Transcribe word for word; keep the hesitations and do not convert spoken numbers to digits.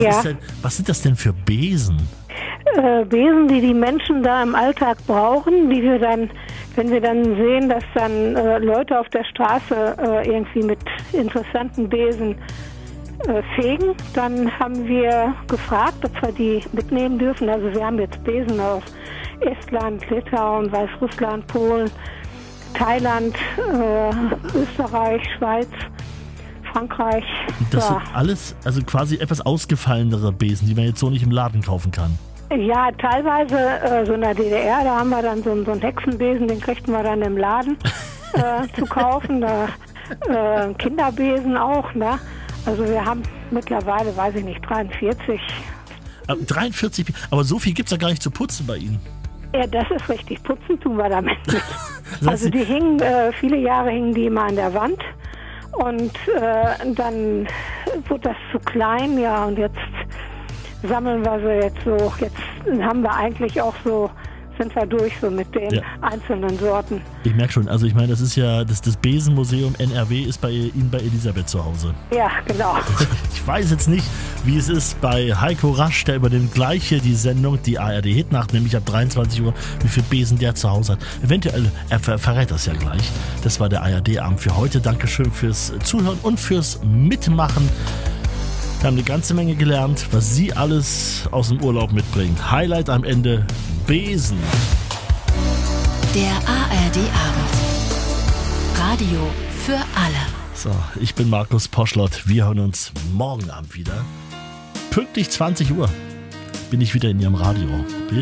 Was, Ja. ist denn, was sind das denn für Besen? Äh, Besen, die die Menschen da im Alltag brauchen, die wir dann, wenn wir dann sehen, dass dann äh, Leute auf der Straße äh, irgendwie mit interessanten Besen äh, fegen, dann haben wir gefragt, ob wir die mitnehmen dürfen. Also wir haben jetzt Besen aus Estland, Litauen, Weißrussland, Polen, Thailand, äh, Österreich, Schweiz, Frankreich. Das Ja. sind alles, also quasi etwas ausgefallenere Besen, die man jetzt so nicht im Laden kaufen kann. Ja, teilweise äh, so in der D D R, da haben wir dann so, so einen Hexenbesen, den kriegten wir dann im Laden äh, zu kaufen. Da, äh, Kinderbesen auch, ne? Also wir haben mittlerweile, weiß ich nicht, dreiundvierzig. Aber dreiundvierzig, aber so viel gibt es ja gar nicht zu putzen bei Ihnen. Ja, das ist richtig. Putzen tun wir damit nicht. Das heißt, Also die hingen, äh, viele Jahre hingen die immer an der Wand. Und äh, dann wurde das zu klein, ja, und jetzt sammeln wir sie jetzt so, jetzt haben wir eigentlich auch so, sind wir durch so mit den Ja. einzelnen Sorten. Ich merke schon, also ich meine, das ist ja, das, das Besenmuseum N R W ist bei Ihnen bei Elisabeth zu Hause. Ja, genau. Ich weiß jetzt nicht, wie es ist bei Heiko Rasch, der übernimmt gleich hier die Sendung, die A R D Hitnacht, nämlich ab dreiundzwanzig Uhr, wie viel Besen der zu Hause hat. Eventuell, er ver verrät das ja gleich. Das war der A R D-Abend für heute. Dankeschön fürs Zuhören und fürs Mitmachen. Wir haben eine ganze Menge gelernt, was Sie alles aus dem Urlaub mitbringen. Highlight am Ende, Besen. Der A R D-Abend. Radio für alle. So, ich bin Markus Poschlott. Wir hören uns morgen Abend wieder. Pünktlich zwanzig Uhr bin ich wieder in Ihrem Radio. Bis